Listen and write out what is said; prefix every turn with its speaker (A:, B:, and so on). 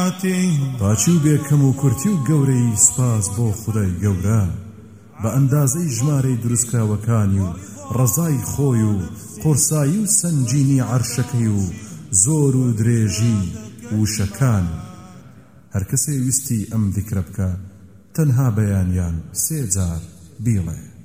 A: طاعته
B: پاچی و بێکەم و کورتی و گەورەی سپاس بۆ خودای گەورە بە ئەندازەی ژمارەی دروستکراوەکانی و ڕەزای خۆی و قورسایی و سەنجینی عەرشەکەی و زۆر و درێژی وشەکان هەر کەسێ ویستی ئەم ذیکرە بکە تەنها بەیانیان 3 جار بیڵێ